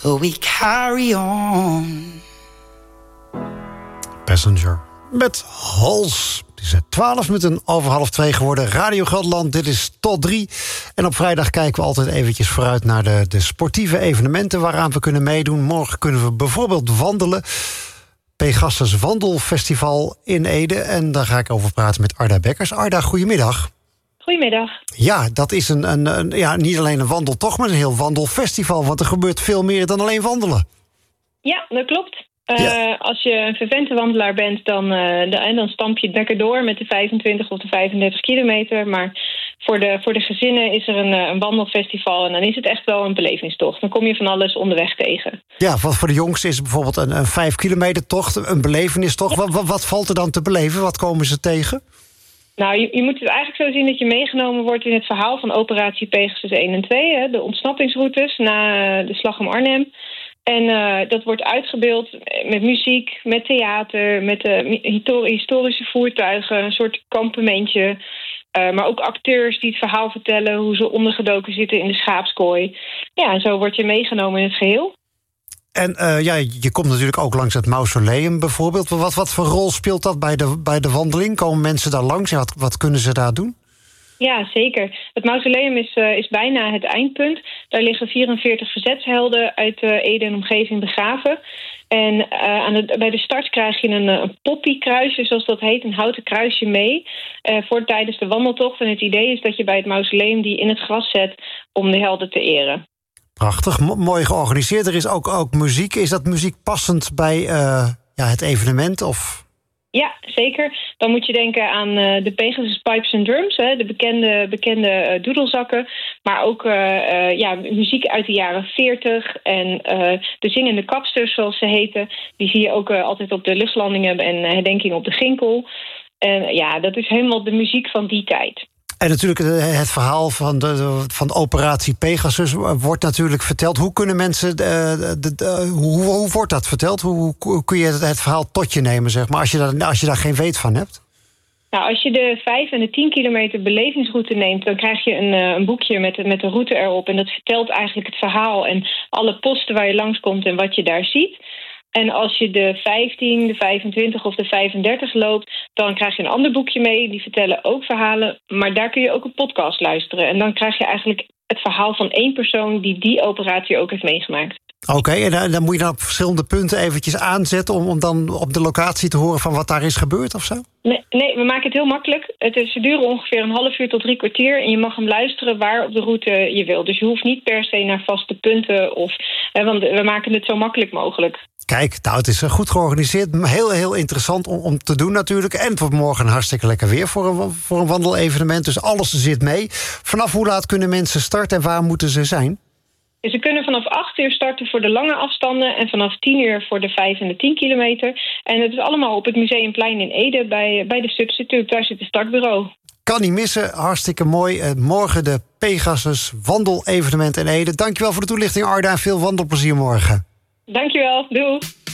we carry on. Passenger met Hals. Het is 2:12 geworden. Radio Gelderland, dit is tot 3. En op vrijdag kijken we altijd eventjes vooruit naar de sportieve evenementen waaraan we kunnen meedoen. Morgen kunnen we bijvoorbeeld wandelen. Pegasus Wandelfestival in Ede. En daar ga ik over praten met Arda Bekkers. Arda, goedemiddag. Goedemiddag. Ja, dat is niet alleen een wandeltocht, maar een heel wandelfestival. Want er gebeurt veel meer dan alleen wandelen. Ja, dat klopt. Als je een vervente wandelaar bent, dan stamp je het lekker door met de 25 of de 35 kilometer. Maar voor de gezinnen is er een wandelfestival en dan is het echt wel een belevingstocht. Dan kom je van alles onderweg tegen. Ja, voor de jongsten is het bijvoorbeeld een 5 kilometer tocht, een belevenistocht. Ja. Wat valt er dan te beleven? Wat komen ze tegen? Nou, je moet het eigenlijk zo zien dat je meegenomen wordt in het verhaal van operatie Pegasus 1 en 2. Hè, de ontsnappingsroutes na de slag om Arnhem. En dat wordt uitgebeeld met muziek, met theater, met historische voertuigen, een soort kampementje. Maar ook acteurs die het verhaal vertellen hoe ze ondergedoken zitten in de schaapskooi. Ja, en zo word je meegenomen in het geheel. En je komt natuurlijk ook langs het mausoleum bijvoorbeeld. Wat voor rol speelt dat bij de wandeling? Komen mensen daar langs? Ja, wat kunnen ze daar doen? Ja, zeker. Het mausoleum is bijna het eindpunt. Daar liggen 44 verzetshelden uit Ede en omgeving begraven. En bij de start krijg je een poppykruisje, zoals dat heet, een houten kruisje mee voor tijdens de wandeltocht. En het idee is dat je bij het mausoleum die in het gras zet om de helden te eren. Prachtig, mooi georganiseerd. Er is ook muziek. Is dat muziek passend bij het evenement? Of? Ja, zeker. Dan moet je denken aan de Pegasus Pipes and Drums, de bekende doedelzakken. Maar ook muziek uit de jaren 40 en de zingende kapsters, zoals ze heten. Die zie je ook altijd op de luchtlandingen en herdenking op de Ginkel. En dat is helemaal de muziek van die tijd. En natuurlijk het verhaal van operatie Pegasus wordt natuurlijk verteld. Hoe kunnen mensen hoe wordt dat verteld? Hoe kun je het verhaal tot je nemen, zeg maar, als je daar geen weet van hebt? Nou, als je de 5 en de 10 kilometer belevingsroute neemt, dan krijg je een boekje met de route erop. En dat vertelt eigenlijk het verhaal en alle posten waar je langskomt en wat je daar ziet. En als je de 15, de 25 of de 35 loopt, dan krijg je een ander boekje mee. Die vertellen ook verhalen, maar daar kun je ook een podcast luisteren. En dan krijg je eigenlijk het verhaal van één persoon die operatie ook heeft meegemaakt. Oké, en dan moet je dan op verschillende punten eventjes aanzetten om dan op de locatie te horen van wat daar is gebeurd of zo? Nee, we maken het heel makkelijk. Ze duren ongeveer een half uur tot 3 kwartier en je mag hem luisteren waar op de route je wil. Dus je hoeft niet per se naar vaste punten, want we maken het zo makkelijk mogelijk. Kijk, het is goed georganiseerd. Heel interessant om te doen natuurlijk. En voor morgen hartstikke lekker weer voor een wandelevenement. Dus alles zit mee. Vanaf hoe laat kunnen mensen starten en waar moeten ze zijn? Ze kunnen vanaf 8 uur starten voor de lange afstanden en vanaf 10 uur voor de 5 en de 10 kilometer. En het is allemaal op het Museumplein in Ede bij de Substituut. Daar zit het startbureau. Kan niet missen, hartstikke mooi. Morgen de Pegasus wandelevenement in Ede. Dankjewel voor de toelichting, Arda, en veel wandelplezier morgen. Dankjewel, doei.